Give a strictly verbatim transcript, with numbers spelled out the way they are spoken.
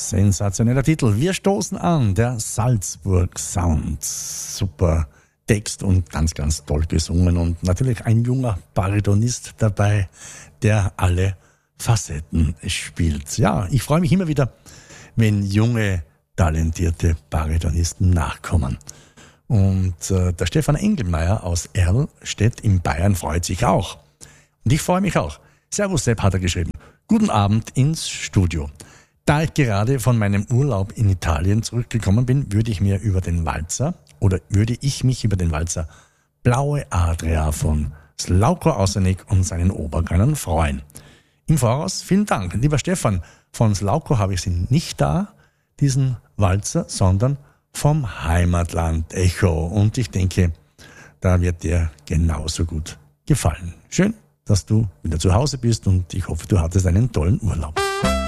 Sensationeller Titel. Wir stoßen an, der Salzburg Sound. Super Text und ganz, ganz toll gesungen und natürlich ein junger Baritonist dabei, der alle Facetten spielt. Ja, ich freue mich immer wieder, wenn junge, talentierte Baritonisten nachkommen. Und äh, der Stefan Engelmeier aus Erlstedt in Bayern freut sich auch. Und ich freue mich auch. Servus Sepp, hat er geschrieben. Guten Abend ins Studio. Da ich gerade von meinem Urlaub in Italien zurückgekommen bin, würde ich mir über den Walzer oder würde ich mich über den Walzer Blaue Adria von Slavko Ausenik und seinen Obergönnern freuen. Im Voraus vielen Dank. Lieber Stefan, von Slavko habe ich sie nicht da, diesen Walzer, sondern vom Heimatland Echo. Und ich denke, da wird dir genauso gut gefallen. Schön, dass du wieder zu Hause bist und ich hoffe, du hattest einen tollen Urlaub.